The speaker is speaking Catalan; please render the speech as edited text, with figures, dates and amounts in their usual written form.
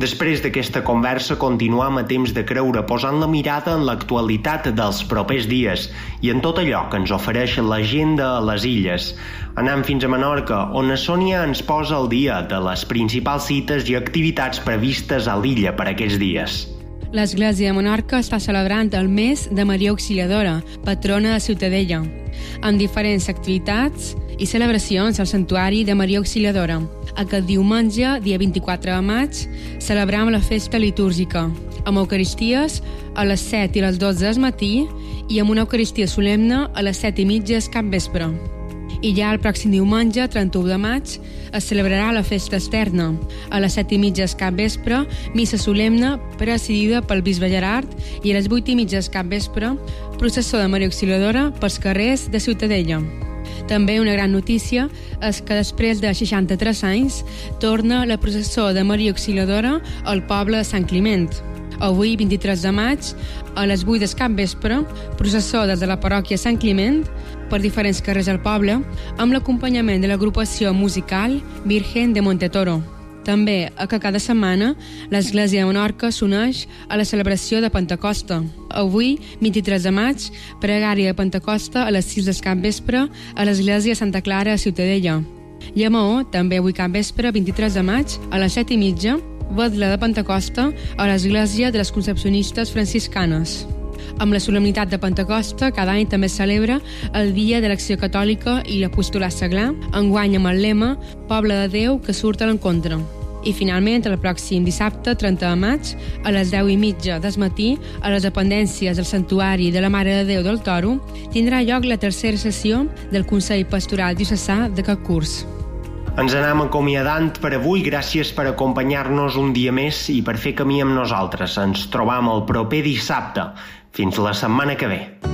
Després d'aquesta conversa continuam a temps de creure posant la mirada en l'actualitat dels propers dies i en tot allò que ens ofereix l'agenda a les illes. Anam fins a Menorca, on a Sònia ens posa al dia de les principals cites i activitats previstes a l'illa per aquests dies. L'Església de Menorca està celebrant el mes de Maria Auxiliadora, patrona de Ciutadella, amb diferents activitats i celebracions al Santuari de Maria Auxiliadora. Aquest diumenge, dia 24 de maig, celebrem la festa litúrgica, amb eucaristies a les 7 i les 12 del matí i amb una eucaristia solemne a les 7:30 del capvespre. I ja el pròxim diumenge, 31 de maig, es celebrarà la festa externa. A les 7:30 del capvespre, missa solemne presidida pel bisbe Gerard i a les 8:30 del capvespre, processó de Maria Auxiliadora pels carrers de Ciutadella. També una gran notícia és que després de 63 anys torna la processó de Maria Auxiliadora al poble de Sant Climent. Avui, 23 de maig, a les 8 del capvespre, processó des de la parròquia Sant Climent per diferents carrers del poble amb l'acompanyament de l'agrupació musical Virgen de Montetoro. També, que cada setmana, l'Església de Menorca s'uneix a la celebració de Pentecosta. Avui, 23 de maig, pregària de Pentecosta a les 6 del capvespre a l'Església Santa Clara a Ciutadella. I a Maó, també avui capvespre, 23 de maig, a les 7:30, vetla de Pentecosta a l'Església de les Concepcionistes Franciscanes. Amb la solemnitat de Pentecosta, cada any també es celebra el Dia de l'Acció Catòlica i l'Apostolat Seglar, enguany amb el lema Poble de Déu que surt a l'encontre. I finalment, el pròxim dissabte, 30 de maig, a les 10:30 del matí, a les dependències del Santuari de la Mare de Déu del Toro, tindrà lloc la tercera sessió del Consell Pastoral Diocesà d'aquest curs. Ens anem acomiadant per avui. Gràcies per acompanyar-nos un dia més i per fer camí amb nosaltres. Ens trobam el proper dissabte. Fins la setmana que ve.